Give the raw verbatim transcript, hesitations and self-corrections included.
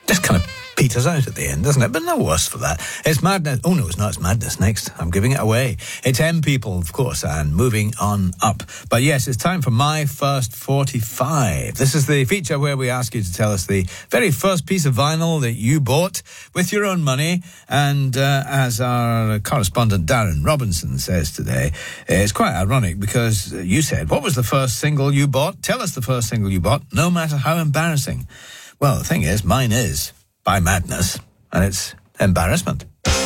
just kind of peters out at the end, doesn't it? But no worse for that. It's Madness. Oh, no, it's not. It's Madness next. I'm giving it away. It's M People, of course, and moving on up. But yes, it's time for My First forty-five. This is the feature where we ask you to tell us the very first piece of vinyl that you bought with your own money. And uh, as our correspondent Darren Robinson says today, it's quite ironic because you said, what was the first single you bought? Tell us the first single you bought, no matter how embarrassing. Well, the thing is, mine is by Madness, and it's Embarrassment.